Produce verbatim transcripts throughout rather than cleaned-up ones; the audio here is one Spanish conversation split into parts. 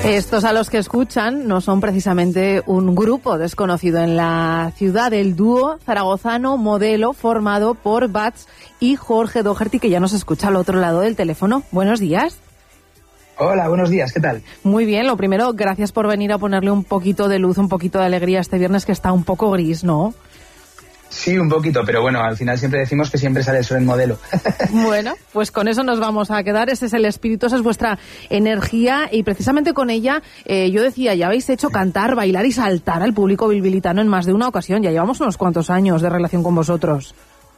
Estos a los que escuchan no son precisamente un grupo desconocido en la ciudad, el dúo zaragozano Modelo, formado por Bats y Jorge Doherty, que ya nos escucha al otro lado del teléfono. Buenos días. Hola, buenos días, ¿qué tal? Muy bien, lo primero, gracias por venir a ponerle un poquito de luz, un poquito de alegría este viernes que está un poco gris, ¿no? Sí, un poquito, pero bueno, al final siempre decimos que siempre sale el sol en Modelo. Bueno, pues con eso nos vamos a quedar. Ese es el espíritu, esa es vuestra energía y precisamente con ella, eh, yo decía, ya habéis hecho cantar, bailar y saltar al público bilbilitano en más de una ocasión. Ya llevamos unos cuantos años de relación con vosotros.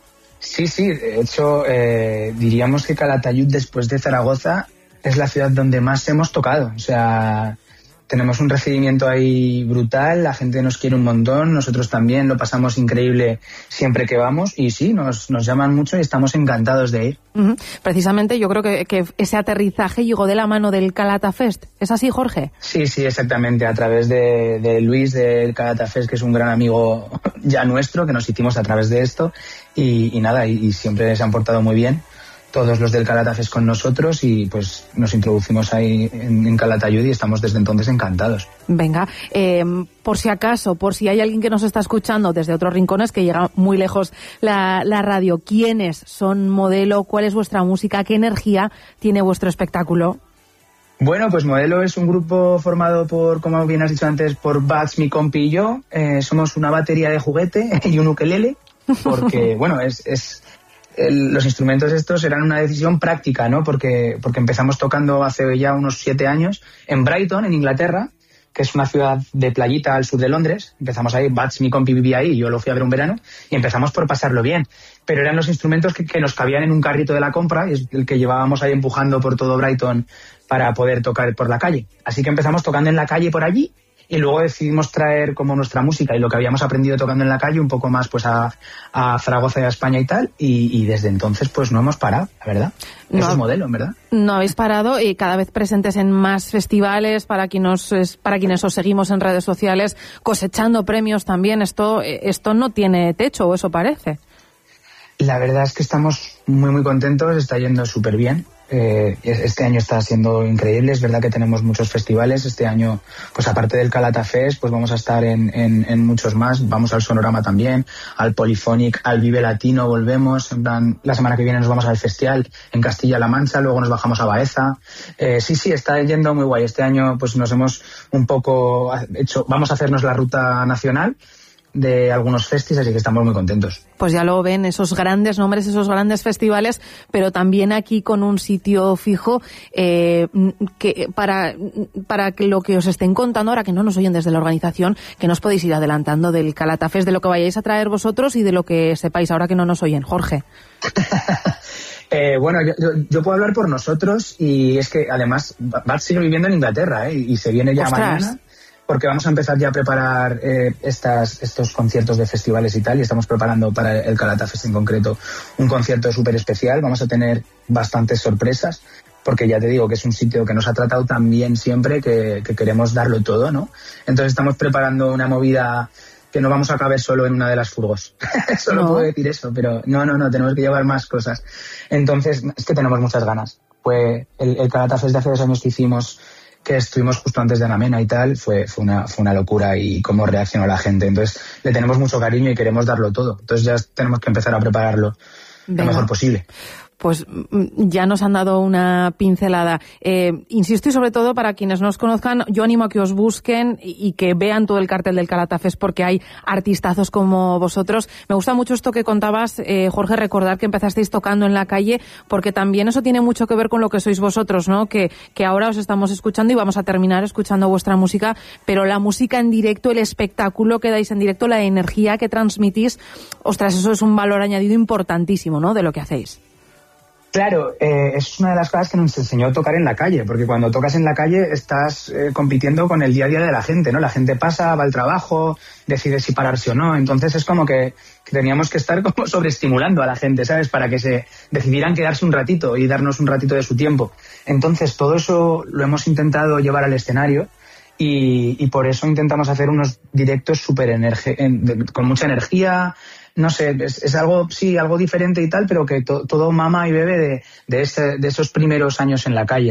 Sí, sí, de hecho, eh, diríamos que Calatayud, después de Zaragoza, es la ciudad donde más hemos tocado. O sea, tenemos un recibimiento ahí brutal, la gente nos quiere un montón, nosotros también lo pasamos increíble siempre que vamos y sí, nos, nos llaman mucho y estamos encantados de ir. Uh-huh. Precisamente yo creo que, que ese aterrizaje llegó de la mano del Calata Fest. ¿Es así, Jorge? Sí, sí, exactamente, a través de, de Luis del Calata Fest, que es un gran amigo ya nuestro, que nos hicimos a través de esto y, y nada, y, y siempre se han portado muy bien. Todos los del Calata Fest con nosotros y pues nos introducimos ahí en, en Calatayud y estamos desde entonces encantados. Venga, eh, por si acaso, por si hay alguien que nos está escuchando desde otros rincones, que llega muy lejos la, la radio, ¿quiénes son Modelo? ¿Cuál es vuestra música? ¿Qué energía tiene vuestro espectáculo? Bueno, pues Modelo es un grupo formado por, como bien has dicho antes, por Bats, mi compi y yo. Eh, somos una batería de juguete y un ukelele, porque, bueno, es... es El, los instrumentos estos eran una decisión práctica, ¿no? Porque, porque empezamos tocando hace ya unos siete años en Brighton, en Inglaterra, que es una ciudad de playita al sur de Londres. Empezamos ahí, Bats, mi compi, vivía ahí, yo lo fui a ver un verano, y empezamos por pasarlo bien. Pero eran los instrumentos que, que nos cabían en un carrito de la compra, y es el que llevábamos ahí empujando por todo Brighton para poder tocar por la calle. Así que empezamos tocando en la calle por allí, y luego decidimos traer como nuestra música y lo que habíamos aprendido tocando en la calle un poco más pues a, a Zaragoza y a España y tal, y, y desde entonces pues no hemos parado, la verdad. No, eso es Modelo, en verdad. No habéis parado y cada vez presentes en más festivales, para quienes, para quienes os seguimos en redes sociales, cosechando premios también. Esto, esto no tiene techo, o eso parece. La verdad es que estamos muy muy contentos, está yendo súper bien. Eh, este año está siendo increíble, es verdad que tenemos muchos festivales. Este año, pues aparte del Calata Fest, pues vamos a estar en, en, en muchos más. Vamos al Sonorama también, al Polyphonic, al Vive Latino volvemos. En plan, la semana que viene nos vamos al Festival en Castilla-La Mancha, luego nos bajamos a Baeza. Eh, sí, sí, está yendo muy guay. Este año pues nos hemos un poco hecho, vamos a hacernos la ruta nacional de algunos festis, así que estamos muy contentos. Pues ya lo ven, esos grandes nombres, esos grandes festivales, pero también aquí con un sitio fijo eh, que para, para que lo que os estén contando, ahora que no nos oyen desde la organización, que nos podéis ir adelantando del Calata Fest, de lo que vayáis a traer vosotros y de lo que sepáis ahora que no nos oyen. Jorge. Eh, bueno, yo, yo, yo puedo hablar por nosotros y es que además Bart sigue viviendo en Inglaterra ¿eh? y, y se viene ya ¡Ostras! Mañana. Porque vamos a empezar ya a preparar eh, estas, estos conciertos de festivales y tal, y estamos preparando para el Calata Fest en concreto un concierto súper especial. Vamos a tener bastantes sorpresas, porque ya te digo que es un sitio que nos ha tratado tan bien siempre que, que queremos darlo todo, ¿no? Entonces estamos preparando una movida que no vamos a caber solo en una de las furgos. Solo no. puedo decir eso, pero no, no, no, tenemos que llevar más cosas. Entonces, es que tenemos muchas ganas. Pues el, el Calata Fest de hace dos años que hicimos, que estuvimos justo antes de Anamena y tal, fue, fue, una, fue una locura y cómo reaccionó la gente. Entonces le tenemos mucho cariño y queremos darlo todo. Entonces ya tenemos que empezar a prepararlo Venga. lo mejor posible. Pues ya nos han dado una pincelada. Eh, insisto y sobre todo para quienes no os conozcan, yo animo a que os busquen y, y que vean todo el cartel del Calata Fest porque hay artistazos como vosotros. Me gusta mucho esto que contabas, eh, Jorge, recordar que empezasteis tocando en la calle porque también eso tiene mucho que ver con lo que sois vosotros, ¿no? Que, que ahora os estamos escuchando y vamos a terminar escuchando vuestra música, pero la música en directo, el espectáculo que dais en directo, la energía que transmitís, ostras, eso es un valor añadido importantísimo, ¿no? De lo que hacéis. Claro, eh, es una de las cosas que nos enseñó a tocar en la calle, porque cuando tocas en la calle estás eh, compitiendo con el día a día de la gente, ¿no? La gente pasa, va al trabajo, decide si pararse o no, entonces es como que, que teníamos que estar como sobreestimulando a la gente, ¿sabes? Para que se decidieran quedarse un ratito y darnos un ratito de su tiempo. Entonces todo eso lo hemos intentado llevar al escenario y, y por eso intentamos hacer unos directos súper energe- con mucha energía. No sé, es, es algo, sí, algo diferente y tal, pero que to, todo mama y bebe de, de, este, de esos primeros años en la calle, ¿no?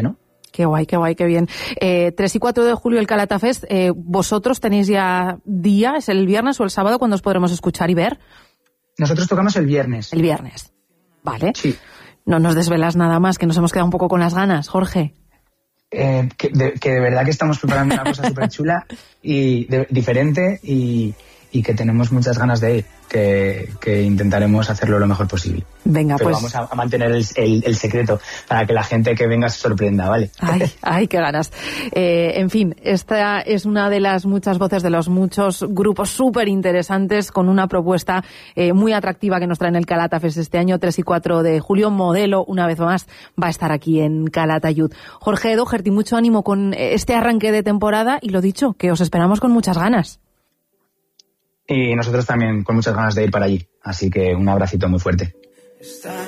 Qué guay, qué guay, qué bien. Eh, tres y cuatro de julio el Calatafest, eh, ¿vosotros tenéis ya día? ¿Es el viernes o el sábado cuando os podremos escuchar y ver? Nosotros tocamos el viernes. El viernes, vale. Sí. No nos desvelas nada más, que nos hemos quedado un poco con las ganas, Jorge. Eh, que, de, que de verdad que estamos preparando una cosa súper chula y de, diferente y, y que tenemos muchas ganas de ir, que, que intentaremos hacerlo lo mejor posible. Venga, pero pues vamos a, a mantener el, el, el secreto para que la gente que venga se sorprenda, ¿vale? Ay, ay, qué ganas. Eh, en fin, esta es una de las muchas voces de los muchos grupos súper interesantes con una propuesta eh, muy atractiva que nos traen el Calatafest este año, tres y cuatro de julio. Modelo, una vez más, va a estar aquí en Calatayud. Jorge Doherty, mucho ánimo con este arranque de temporada y lo dicho, que os esperamos con muchas ganas. Y nosotros también con muchas ganas de ir para allí. Así que un abracito muy fuerte.